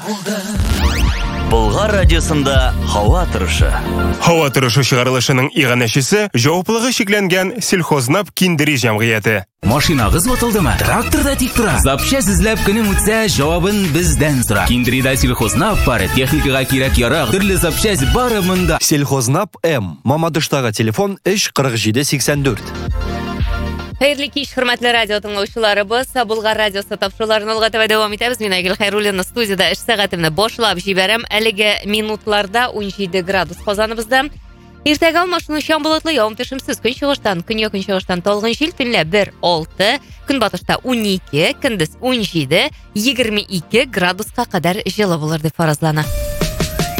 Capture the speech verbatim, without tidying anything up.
Болгар радиосында һава торышы. Һава торышы чыгарылышының иганәчесе җаваплылыгы шикләнгән сельхознап киндери җәмгыяте. Машинагыз ватылдымы? Тракторда тик тора. Запчасть эзләп көнең үтсә, җавабын бездән сора. Киндрида сельхознап пары техникага кирәк ярак, төрле запчасть бары монда. Сельхознап М. Мамадыштагы телефон өч кырык җиде сиксән дүрт. Хәерле кич, хөрмәтле радио тыңлаучыларыбыз. Болгар радиосы тапшыруларын алга дәвам итәбез. Мин Айгөл Хәйруллина студияда эш сәгатемне башлап җибәрәм. Әлеге минутларда унҗиде градус Казаныбызда. Иртәгә алмашыну чам болытлы, явым-төшемсез көн чыгыштан, көньяк-көнчыгыштан талгын җил, төнлә бер алты, көнбатышта унике, көндез унҗиде, егерме ике градуска кадәр җылы булыр дип фаразлана.